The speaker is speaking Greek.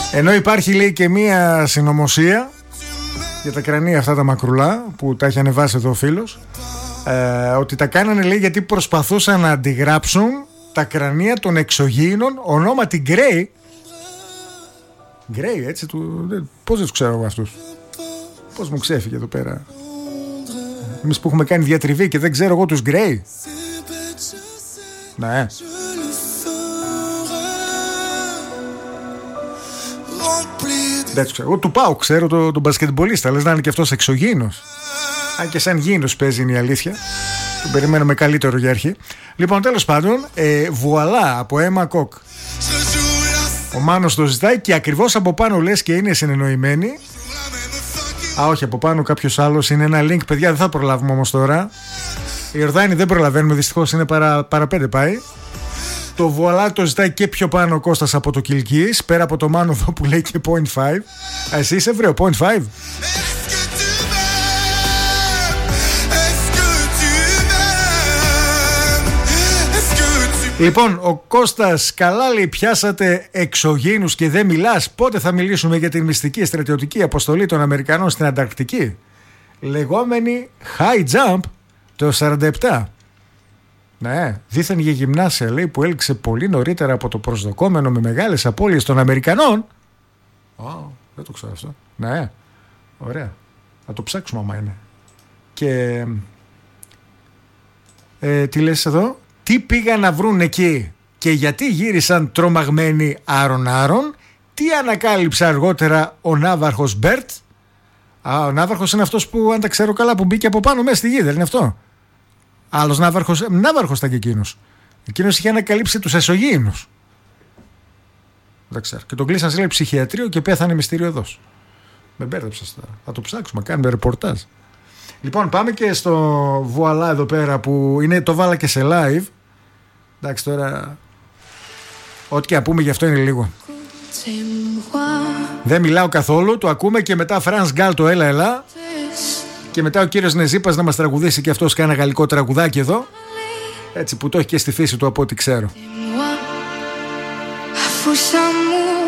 Ενώ υπάρχει, λέει, και μία συνωμοσία για τα κρανία αυτά τα μακρουλά που τα έχει ανεβάσει εδώ ο φίλος, ότι τα κάνανε, λέει, γιατί προσπαθούσαν να αντιγράψουν τα κρανία των εξωγήινων ονόματι Γκρέι. Γκρέι, έτσι, πώς δεν τους ξέρω εγώ αυτούς. Πώς μου ξέφυγε εδώ πέρα. Εμείς που έχουμε κάνει διατριβή και δεν ξέρω εγώ τους Γκρέι. Ναι. Δεν τους ξέρω. Εγώ του πάω, ξέρω τον μπασκετμπολίστα. Λες να είναι και αυτός εξωγήινος. Αν και σαν γήινος παίζει, είναι η αλήθεια. Τον περιμένουμε καλύτερο για αρχή. Λοιπόν, τέλος πάντων, βουαλά από Emma Kok. Ο Μάνος το ζητάει και ακριβώς από πάνω λες και είναι συνεννοημένοι. Α, όχι, από πάνω κάποιος άλλος. Είναι ένα link, παιδιά, δεν θα προλάβουμε όμως τώρα. Η Ορδάνη δεν προλαβαίνουμε, δυστυχώς είναι παραπέντε πάει. Το βουαλά το ζητάει και πιο πάνω ο Κώστας από το Κιλκής. Πέρα από το Μάνο εδώ που λέει και 0.5. Εσύ είσαι βρε, 0.5. Λοιπόν, ο Κώστας, καλά λέει, πιάσατε εξωγήινους και δεν μιλάς. Πότε θα μιλήσουμε για την μυστική στρατιωτική αποστολή των Αμερικανών στην Ανταρκτική? Λεγόμενη high jump το 47. Ναι, δήθεν για γυμνάσια, λέει, που έληξε πολύ νωρίτερα από το προσδοκόμενο με μεγάλες απώλειες των Αμερικανών. Δεν το ξέρω αυτό. Ναι, ωραία. Θα το ψάξουμε άμα είναι. Και τι λες εδώ? Τι πήγαν να βρουν εκεί και γιατί γύρισαν τρομαγμένοι άρον-άρον? Τι ανακάλυψε αργότερα ο ναύαρχος Μπέρτ? Ο ναύαρχος είναι αυτός που, αν τα ξέρω καλά, που μπήκε από πάνω μέσα στη γη, δεν είναι αυτό? Άλλος ναύαρχος ήταν και εκείνος. Εκείνος είχε ανακαλύψει τους εσωγήινους. Δεν ξέρω. Και τον κλείσαν, λέει, ψυχιατρίο και πέθανε μυστηριωδώς. Με μπέρδεψες τώρα. Θα το ψάξουμε, κάνουμε ρεπορτάζ. Λοιπόν, πάμε και στο βουαλά εδώ πέρα που είναι, το βάλα και σε live. Εντάξει, τώρα ό,τι και να πούμε γι' αυτό είναι λίγο. Δεν μιλάω καθόλου, το ακούμε και μετά Φρανς Γκάλ το έλα έλα. Και μετά ο κύριος Νεζίπας να μας τραγουδήσει και αυτός κάνα γαλλικό τραγουδάκι εδώ. Έτσι που το έχει και στη φύση του από ό,τι ξέρω.